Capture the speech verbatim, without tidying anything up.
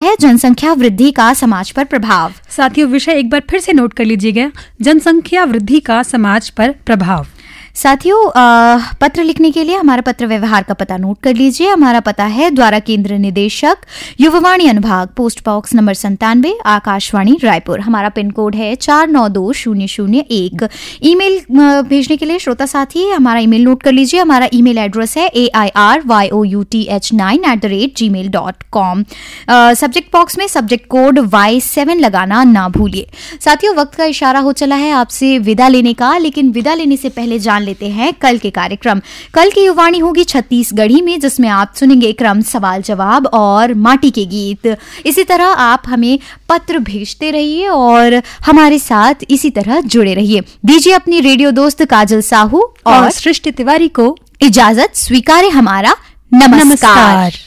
है जनसंख्या वृद्धि का समाज पर प्रभाव। साथियों, विषय एक बार फिर से नोट कर लीजिएगा, जनसंख्या वृद्धि का समाज पर प्रभाव। साथियों, पत्र लिखने के लिए हमारा पत्र व्यवहार का पता नोट कर लीजिए। हमारा पता है द्वारा केंद्र निदेशक युववाणी अनुभाग, पोस्ट बॉक्स नंबर संतानवे, आकाशवाणी रायपुर। हमारा पिन कोड है चार नौ दो शून्य शून्य एक। ईमेल भेजने के लिए श्रोता साथी हमारा ईमेल नोट कर लीजिए। हमारा ईमेल एड्रेस है ए I R Y O U T H nine at the rate ji mail dot com. Subject box में सब्जेक्ट कोड वाई सेवन लगाना ना भूलिए। साथियों, वक्त का इशारा हो चला है आपसे विदा लेने का, लेकिन विदा लेने से पहले जान लेते हैं कल के कार्यक्रम। कल की युवाणी होगी छत्तीसगढ़ी में, जिसमें आप सुनेंगे क्रम सवाल जवाब और माटी के गीत। इसी तरह आप हमें पत्र भेजते रहिए और हमारे साथ इसी तरह जुड़े रहिए। दीजिए अपनी रेडियो दोस्त काजल साहू और, और सृष्टि तिवारी को इजाजत। स्वीकारे हमारा नमस्कार, नमस्कार।